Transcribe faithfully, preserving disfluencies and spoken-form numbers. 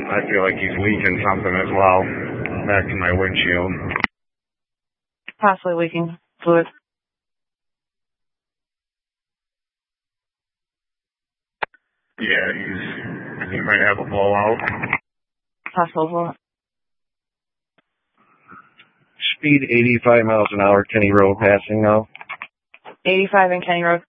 I feel like he's leaking something as well back to my windshield. Possibly leaking fluid. Yeah, he's, he might have a blowout. Possible blowout. Speed eighty-five miles an hour, Kenny Road passing now. eighty-five in Kenny Road.